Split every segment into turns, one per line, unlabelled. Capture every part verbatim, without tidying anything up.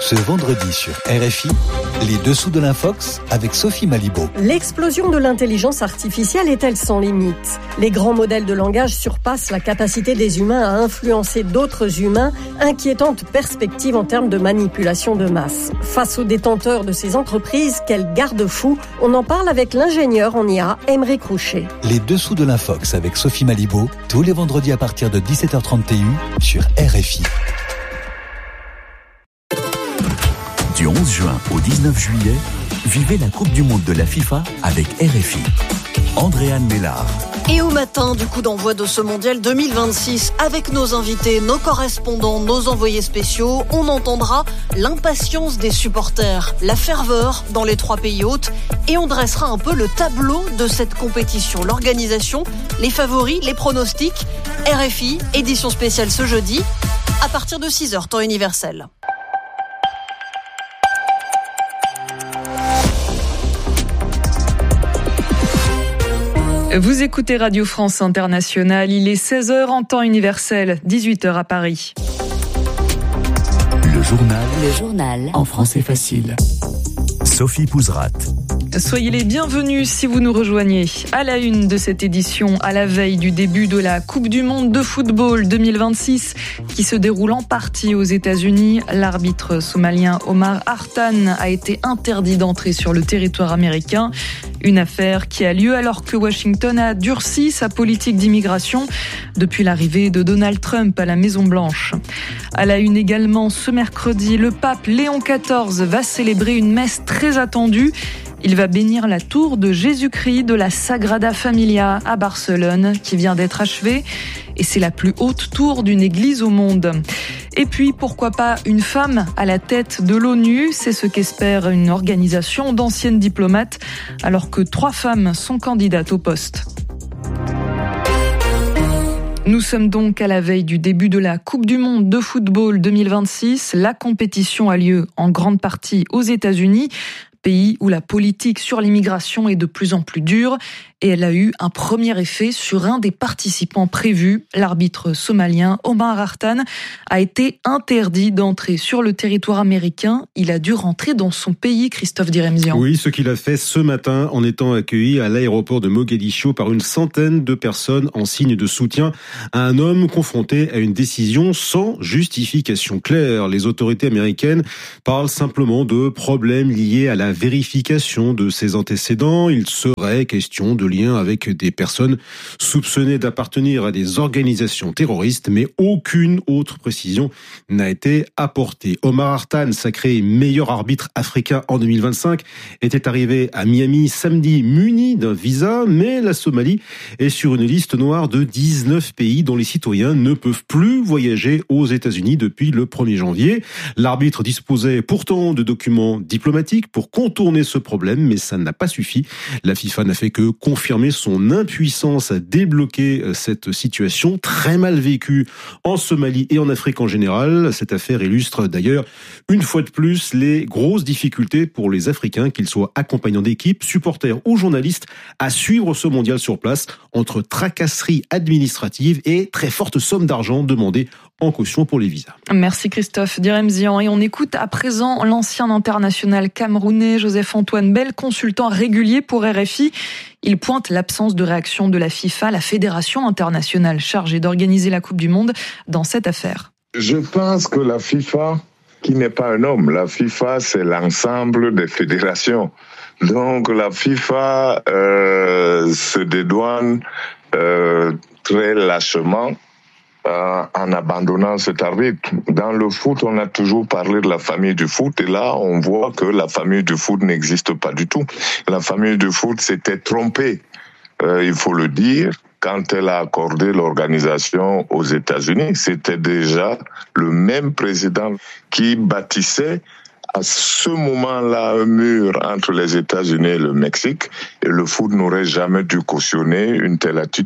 Ce vendredi sur R F I, les dessous de l'Infox avec Sophie Malibaud.
L'explosion de l'intelligence artificielle est-elle sans limite ? Les grands modèles de langage surpassent la capacité des humains à influencer d'autres humains, inquiétante perspective en termes de manipulation de masse. Face aux détenteurs de ces entreprises, quel garde-fou ? On en parle avec l'ingénieur en I A, Aymeric Roucher.
Les dessous de l'Infox avec Sophie Malibaud, tous les vendredis à partir de dix-sept heures trente sur R F I.
Du onze juin au dix-neuf juillet, vivez la Coupe du Monde de la FIFA avec R F I. Andréane Mélard.
Et au matin du coup d'envoi de ce mondial deux mille vingt-six, avec nos invités, nos correspondants, nos envoyés spéciaux, on entendra l'impatience des supporters, la ferveur dans les trois pays hôtes, et on dressera un peu le tableau de cette compétition, l'organisation, les favoris, les pronostics. R F I, édition spéciale ce jeudi, à partir de six heures, temps universel.
Vous écoutez Radio France Internationale, il est seize heures en temps universel, dix-huit heures à Paris.
Le journal.
Le journal.
En français facile. Sophie Pouzrat.
Soyez les bienvenus si vous nous rejoignez. À la une de cette édition, à la veille du début de la Coupe du Monde de football deux mille vingt-six, qui se déroule en partie aux États-Unis, l'arbitre somalien Omar Hartan a été interdit d'entrer sur le territoire américain. Une affaire qui a lieu alors que Washington a durci sa politique d'immigration depuis l'arrivée de Donald Trump à la Maison-Blanche. À la une également, ce mercredi, le pape Léon quatorze va célébrer une messe très attendue. Il va bénir la tour de Jésus-Christ de la Sagrada Familia à Barcelone, qui vient d'être achevée. Et c'est la plus haute tour d'une église au monde. Et puis, pourquoi pas une femme à la tête de l'ONU ? C'est ce qu'espère une organisation d'anciennes diplomates, alors que trois femmes sont candidates au poste. Nous sommes donc à la veille du début de la Coupe du Monde de football deux mille vingt-six. La compétition a lieu en grande partie aux États-Unis, pays où la politique sur l'immigration est de plus en plus dure, et elle a eu un premier effet sur un des participants prévus. L'arbitre somalien Omar Hartan a été interdit d'entrer sur le territoire américain. Il a dû rentrer dans son pays, Christophe Diremzian.
Oui, ce qu'il a fait ce matin en étant accueilli à l'aéroport de Mogadiscio par une centaine de personnes en signe de soutien à un homme confronté à une décision sans justification claire. Les autorités américaines parlent simplement de problèmes liés à la vérification de ses antécédents. Il serait question de liens avec des personnes soupçonnées d'appartenir à des organisations terroristes, mais aucune autre précision n'a été apportée. Omar Hartan, sacré meilleur arbitre africain en deux mille vingt-cinq, était arrivé à Miami samedi muni d'un visa, mais la Somalie est sur une liste noire de dix-neuf pays dont les citoyens ne peuvent plus voyager aux États-Unis depuis le premier janvier. L'arbitre disposait pourtant de documents diplomatiques pour contourner ce problème, mais ça n'a pas suffi. La FIFA n'a fait que confirmer son impuissance à débloquer cette situation très mal vécue en Somalie et en Afrique en général. Cette affaire illustre d'ailleurs une fois de plus les grosses difficultés pour les Africains, qu'ils soient accompagnants d'équipes, supporters ou journalistes, à suivre ce mondial sur place entre tracasseries administratives et très fortes sommes d'argent demandées en caution pour les visas.
Merci Christophe Diremzian. Et on écoute à présent l'ancien international camerounais Joseph-Antoine Bell, consultant régulier pour R F I. Il pointe l'absence de réaction de la FIFA, la fédération internationale chargée d'organiser la Coupe du Monde, dans cette affaire.
Je pense que la FIFA, qui n'est pas un homme, la FIFA c'est l'ensemble des fédérations. Donc la FIFA euh, se dédouane euh, très lâchement Euh, en abandonnant cet arbitre. Dans le foot, on a toujours parlé de la famille du foot, et là, on voit que la famille du foot n'existe pas du tout. La famille du foot s'était trompée, euh, il faut le dire, quand elle a accordé l'organisation aux États-Unis. C'était déjà le même président qui bâtissait à ce moment-là un mur entre les États-Unis et le Mexique, et le foot n'aurait jamais dû cautionner une telle attitude.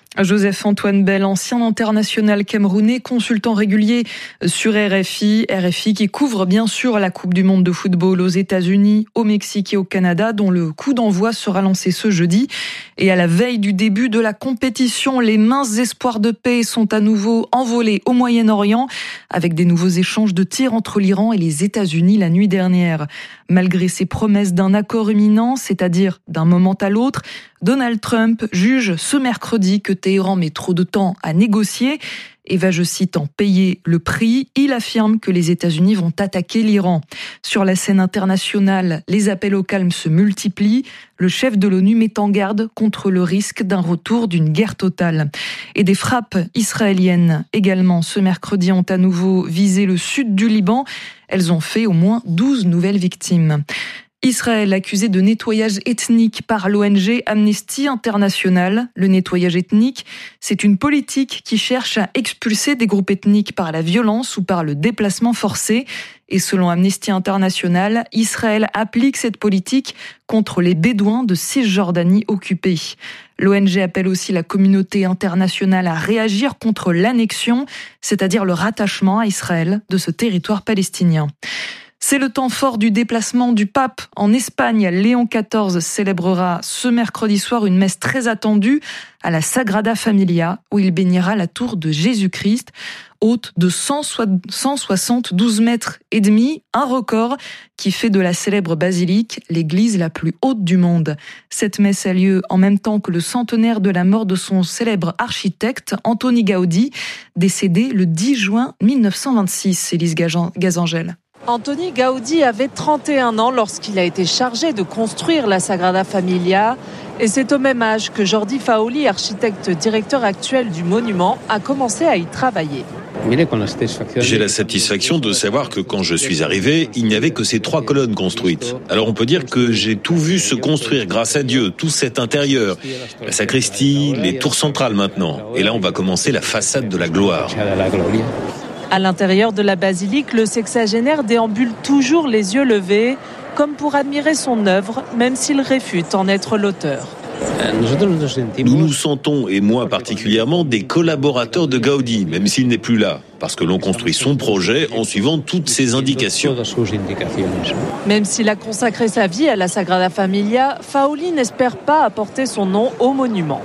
Joseph-Antoine Bell, ancien international camerounais, consultant régulier sur R F I. R F I qui couvre bien sûr la Coupe du monde de football aux États-Unis, au Mexique et au Canada, dont le coup d'envoi sera lancé ce jeudi. Et à la veille du début de la compétition, les minces espoirs de paix sont à nouveau envolés au Moyen-Orient, avec des nouveaux échanges de tirs entre l'Iran et les États-Unis la nuit dernière. Malgré ses promesses d'un accord imminent, c'est-à-dire d'un moment à l'autre, Donald Trump juge ce mercredi que Téhéran met trop de temps à négocier et va, je cite, en payer le prix. Il affirme que les États-Unis vont attaquer l'Iran. Sur la scène internationale, les appels au calme se multiplient. Le chef de l'ONU met en garde contre le risque d'un retour d'une guerre totale. Et des frappes israéliennes également ce mercredi ont à nouveau visé le sud du Liban. Elles ont fait au moins douze nouvelles victimes. Israël accusé de nettoyage ethnique par l'O N G Amnesty International. Le nettoyage ethnique, c'est une politique qui cherche à expulser des groupes ethniques par la violence ou par le déplacement forcé. Et selon Amnesty International, Israël applique cette politique contre les Bédouins de Cisjordanie occupée. L'O N G appelle aussi la communauté internationale à réagir contre l'annexion, c'est-à-dire le rattachement à Israël de ce territoire palestinien. C'est le temps fort du déplacement du pape en Espagne. Léon quatorze célébrera ce mercredi soir une messe très attendue à la Sagrada Familia, où il bénira la tour de Jésus-Christ, haute de cent soixante-douze mètres et demi, un record qui fait de la célèbre basilique l'église la plus haute du monde. Cette messe a lieu en même temps que le centenaire de la mort de son célèbre architecte, Antoni Gaudi, décédé le dix juin mille neuf cent vingt-six. Élise Gazangel.
Antoni Gaudi avait trente et un ans lorsqu'il a été chargé de construire la Sagrada Familia. Et c'est au même âge que Jordi Faoli, architecte directeur actuel du monument, a commencé à y travailler.
J'ai la satisfaction de savoir que quand je suis arrivé, il n'y avait que ces trois colonnes construites. Alors on peut dire que j'ai tout vu se construire grâce à Dieu, tout cet intérieur. La sacristie, les tours centrales maintenant. Et là on va commencer la façade de la gloire.
À l'intérieur de la basilique, le sexagénaire déambule toujours les yeux levés, comme pour admirer son œuvre, même s'il réfute en être l'auteur.
Nous nous sentons, et moi particulièrement, des collaborateurs de Gaudi, même s'il n'est plus là, parce que l'on construit son projet en suivant toutes ses indications.
Même s'il a consacré sa vie à la Sagrada Familia, Faoli n'espère pas apporter son nom au monument.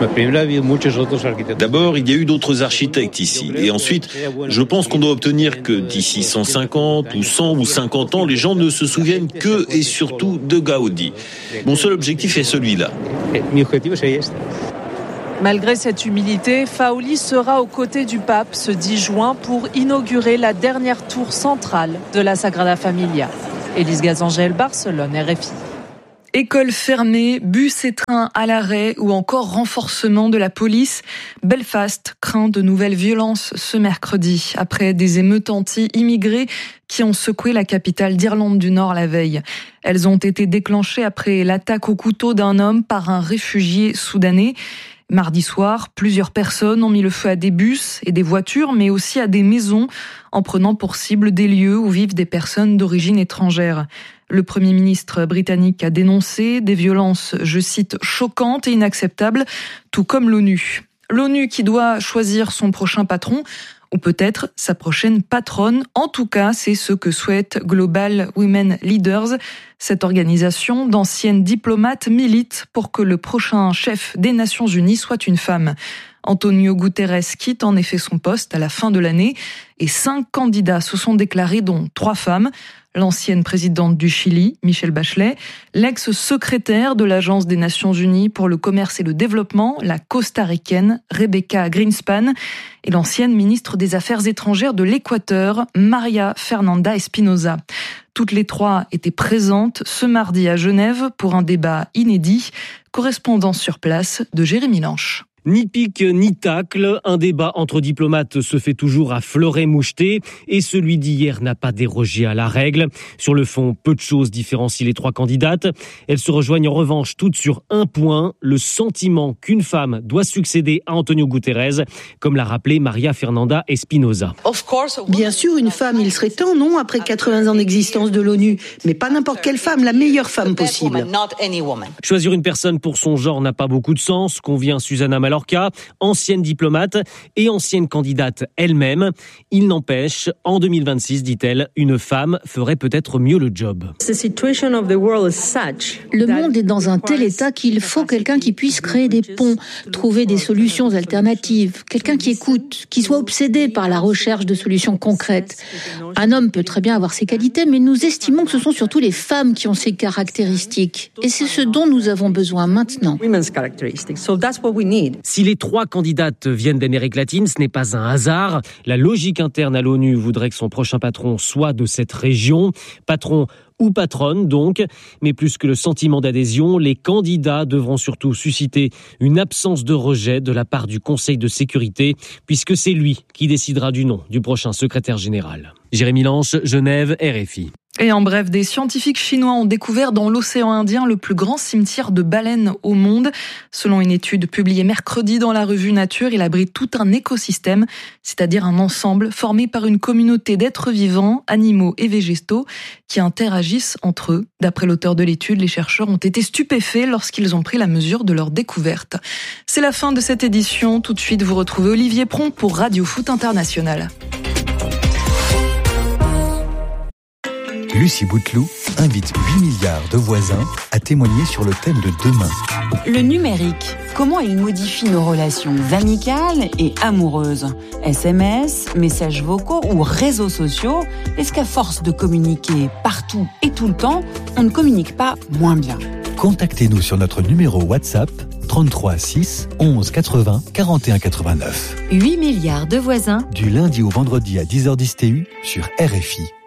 D'abord, il y a eu d'autres architectes ici. Et ensuite, je pense qu'on doit obtenir que d'ici cent cinquante ou cent ou cinquante ans, les gens ne se souviennent que et surtout de Gaudi. Mon seul objectif est celui-là.
Malgré cette humilité, Faoli sera aux côtés du pape ce dix juin pour inaugurer la dernière tour centrale de la Sagrada Familia. Élise Gazangel, Barcelone, R F I.
Écoles fermées, bus et trains à l'arrêt ou encore renforcement de la police. Belfast craint de nouvelles violences ce mercredi après des émeutes anti-immigrés qui ont secoué la capitale d'Irlande du Nord la veille. Elles ont été déclenchées après l'attaque au couteau d'un homme par un réfugié soudanais. Mardi soir, plusieurs personnes ont mis le feu à des bus et des voitures, mais aussi à des maisons, en prenant pour cible des lieux où vivent des personnes d'origine étrangère. Le Premier ministre britannique a dénoncé des violences, je cite, choquantes et inacceptables, tout comme l'ONU. L'ONU qui doit choisir son prochain patron, ou peut-être sa prochaine patronne. En tout cas, c'est ce que souhaite Global Women Leaders. Cette organisation d'anciennes diplomates milite pour que le prochain chef des Nations Unies soit une femme. Antonio Guterres quitte en effet son poste à la fin de l'année et cinq candidats se sont déclarés, dont trois femmes. L'ancienne présidente du Chili, Michelle Bachelet, l'ex-secrétaire de l'Agence des Nations Unies pour le commerce et le développement, la costaricaine Rebecca Greenspan, et l'ancienne ministre des Affaires étrangères de l'Équateur, Maria Fernanda Espinosa. Toutes les trois étaient présentes ce mardi à Genève pour un débat inédit. Correspondance sur place de Jérémy Lanche.
Ni pique ni tacle, un débat entre diplomates se fait toujours à fleuret-moucheté et celui d'hier n'a pas dérogé à la règle. Sur le fond, peu de choses différencient les trois candidates. Elles se rejoignent en revanche toutes sur un point, le sentiment qu'une femme doit succéder à Antonio Guterres, comme l'a rappelé Maria Fernanda Espinosa.
Bien sûr, une femme, il serait temps, non, après quatre-vingts ans d'existence de l'ONU, mais pas n'importe quelle femme, la meilleure femme possible.
Choisir une personne pour son genre n'a pas beaucoup de sens, convient Susanna Malon, Lorca, ancienne diplomate et ancienne candidate elle-même. Il n'empêche, en deux mille vingt-six, dit-elle, une femme ferait peut-être mieux le job.
Le monde est dans un tel état qu'il faut quelqu'un qui puisse créer des ponts, trouver des solutions alternatives, quelqu'un qui écoute, qui soit obsédé par la recherche de solutions concrètes. Un homme peut très bien avoir ses qualités, mais nous estimons que ce sont surtout les femmes qui ont ces caractéristiques. Et c'est ce dont nous avons besoin maintenant.
Si les trois candidates viennent d'Amérique latine, ce n'est pas un hasard. La logique interne à l'ONU voudrait que son prochain patron soit de cette région. Patron ou patronne donc, mais plus que le sentiment d'adhésion, les candidats devront surtout susciter une absence de rejet de la part du Conseil de sécurité, puisque c'est lui qui décidera du nom du prochain secrétaire général. Jérémy Lanche, Genève, R F I.
Et en bref, des scientifiques chinois ont découvert dans l'océan Indien le plus grand cimetière de baleines au monde. Selon une étude publiée mercredi dans la revue Nature, il abrite tout un écosystème, c'est-à-dire un ensemble formé par une communauté d'êtres vivants, animaux et végétaux qui interagissent entre eux. D'après l'auteur de l'étude, les chercheurs ont été stupéfaits lorsqu'ils ont pris la mesure de leur découverte. C'est la fin de cette édition. Tout de suite, vous retrouvez Olivier Pron pour Radio Foot International.
Lucie Bouteloup invite huit milliards de voisins à témoigner sur le thème de demain.
Le numérique, comment il modifie nos relations amicales et amoureuses ? S M S, messages vocaux ou réseaux sociaux ? Est-ce qu'à force de communiquer partout et tout le temps, on ne communique pas moins bien ?
Contactez-nous sur notre numéro WhatsApp trente-trois six onze quatre-vingts quarante et un quatre-vingt-neuf.
huit milliards de voisins.
Du lundi au vendredi à dix heures dix T U sur R F I.